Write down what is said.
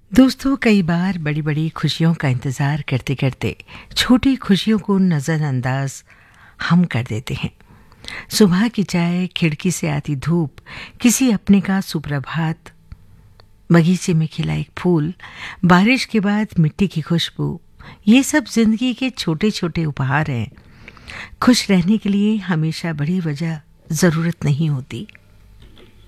दोस्तों, कई बार बड़ी बड़ी खुशियों का इंतज़ार करते करते छोटी खुशियों को नज़रअंदाज हम कर देते हैं। सुबह की चाय, खिड़की से आती धूप, किसी अपने का सुप्रभात, बगीचे में खिला एक फूल, बारिश के बाद मिट्टी की खुशबू, ये सब जिंदगी के छोटे छोटे उपहार हैं। खुश रहने के लिए हमेशा बड़ी वजह ज़रूरत नहीं होती।